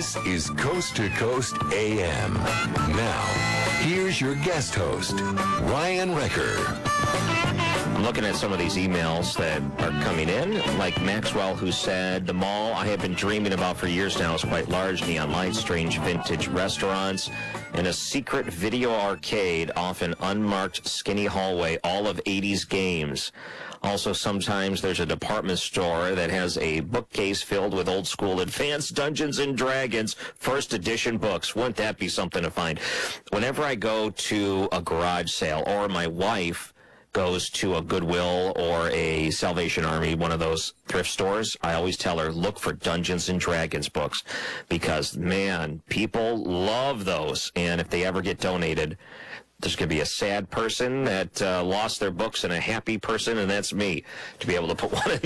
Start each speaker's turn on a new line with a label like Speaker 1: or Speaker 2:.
Speaker 1: This is Coast to Coast AM. Now, here's your guest host, Ryan Recker.
Speaker 2: I'm looking at some of these emails that are coming in, like Maxwell, who said, the mall I have been dreaming about for years now is quite large, neon lights, strange vintage restaurants, and a secret video arcade off an unmarked skinny hallway, all of 80s games. Also, sometimes there's a department store that has a bookcase filled with old school advanced Dungeons and Dragons first edition books. Wouldn't that be something to find? Whenever I go to a garage sale, or my wife goes to a Goodwill or a Salvation Army, one of those thrift stores, I always tell her, look for Dungeons and Dragons books, because, man, people love those. And if they ever get donated, there's going to be a sad person that lost their books and a happy person, and that's me, to be able to put one in